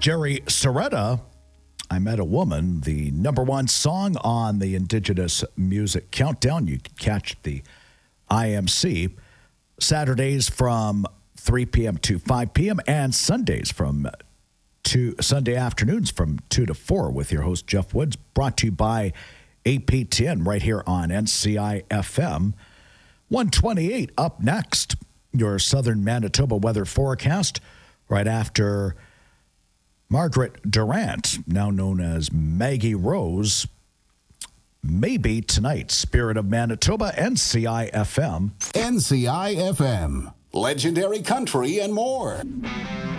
Jerry Serretta, I Met a Woman, the number one song on the Indigenous Music Countdown. You can catch the IMC Saturdays from 3 p.m. to 5 p.m. and Sunday afternoons from 2 to 4 with your host, Jeff Woods, brought to you by APTN right here on NCI FM 128. Up next, your southern Manitoba weather forecast right after Margaret Durant, now known as Maggie Rose. Maybe tonight, Spirit of Manitoba, NCI FM. NCI FM, legendary country and more.